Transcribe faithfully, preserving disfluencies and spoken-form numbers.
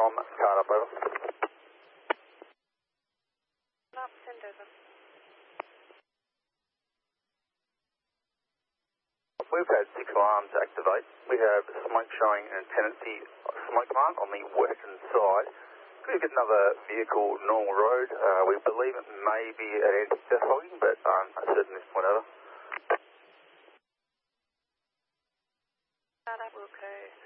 from Cardiff, over. Not send over. We've had six alarms activate. We have smoke showing an tendency smoke mark on the western side. Could get another vehicle normal road. Uh, we believe it may be an anti-theft hogging, but I'm uncertain at this point, over. Cardiff, okay.